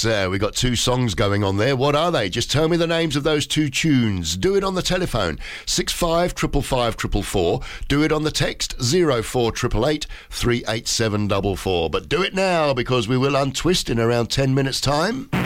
we got two songs going on there. What are they? Just tell me the names of those two tunes. Do it on the telephone, 655554. Do it on the text, 04888 38744. But do it now, because we will untwist in around 10 minutes' time.